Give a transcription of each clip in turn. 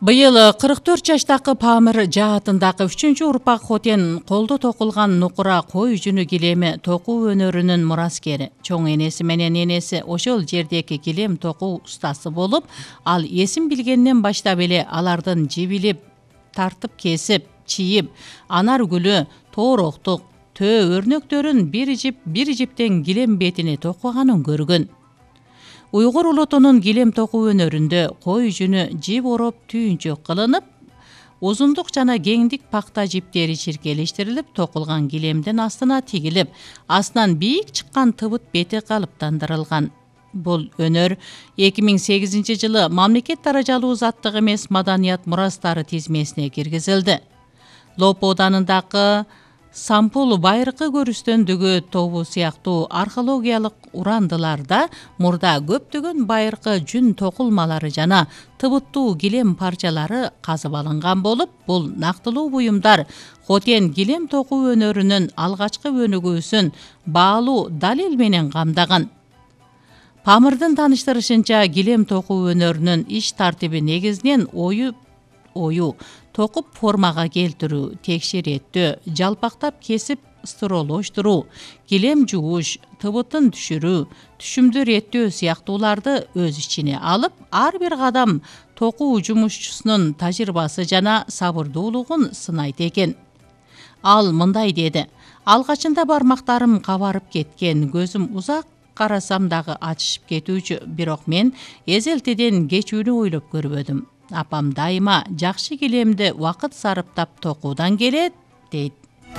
Быйыл 44 жаштагы Памир жаатындагы 3-урпак Хотен колдо токулган нукура кой жүнү килеми токуу өнөрүнүн мураскери. Чоң энеси менен энеси ошол жердеги килем токуу устасы болуп, ал эсин билгенден баштап эле алардын жибилип, тартып кесип, чийип, анар гүлү, тоороктук, төө өрнөктөрүн бир жиптен килем бетине токуганын көргөн. Уйгур улутунун килем токуу өнөрүндө кой жүнү жип ороп түйүнчөк кылынып, узундук жана кеңдик пакта жиптери чиркелештирилип, токулган килемдин астына тигилип, астынан бийик чыккан тыбыт бети калыптандырылган. Бул өнөр 2008 жылы мамлекет даражалуу заттык эмес маданият мурастары тизмесине киргизилди. Лоп Оданындагы Сампул байыркы көрүстөндүгү тобу сыяктуу археологиялык урандыларда мурда көптөгөн байыркы жүн токулмалары жана тыбыттуу килем парчалары казып алынган болуп, бул нактылуу буюмдар Хотен килем токуу өнөрүнүн алгачкы өнүгүүсүн баалуу далил менен камдаган. Памирдин тааныштырышынча, килем токуу өнөрүнүн иш тартиби негизинен ою токуп формага келтирүү, текшереттөө, жалпактап кесип стыролоштуруу, килем жууш, тыбытын түшүрүү, түшүмдү реттөө сыяктууларды өз ичине алып, ар бир кадам токуу жумушчусунун тажрыйбасы жана сабырдуулугун сынайт экен. Ал мындай деди: алгачында бармактарым кабарып кеткен, көзүм узак карасам дагы ачышып кетүүчү, бирок мен эзелтеден кечүүнү ойлоп көрбөдүм. Апам дайыма жакшы килемди убакыт сарыптап токуудан келет, дейт.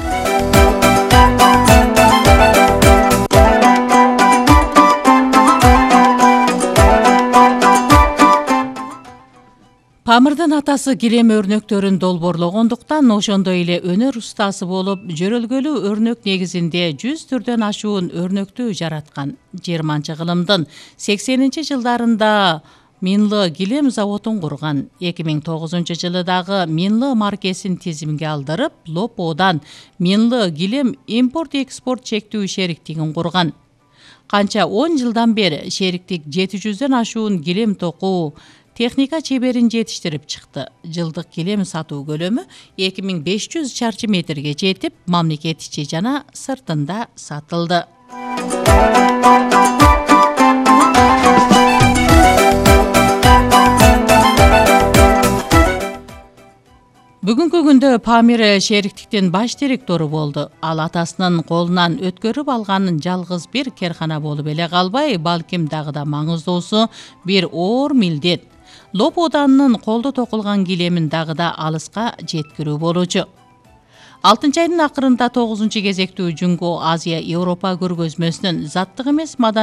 Памирдин атасы килем өрнөктөрүн долборлогондуктан ошондой эле өнөр устасы болуп, жөрөлгөлүү өрнөк негизинде 100 түрдөн ашуун өрнөктү жараткан. 20-кылымдын 80-жылдарында Минлы килем заводун курган. 2009 жылы дагы Минлы маркесин тизимге алдырып, Лоп Одан Минлы килем импорт-экспорт чектүү шериктигин курган. Канча 10 жылдан бери шериктик 700дөн ашуун килем токуу техника чеберин жетиштирип чыкты. Жылдык килем сатуу көлөмү 2500 чарчы метрге жетип, мамлекет ичи жана сыртында сатылды. Бүгүнкү күндө Памир шериктиктин баш директору болду. Ал атасынын колунан өткөрүп алганын жалгыз бир керкана болуп эле калбай, балким дагы да маңыздуусу бир оор милдет. Лоп Оданынын колдо токулган килемин дагы да алыска жеткирүү болчу. 6-айдын акырында 9-кезектүү Жүнгө Азия Европа көргөзмөсүнүн заттык эмес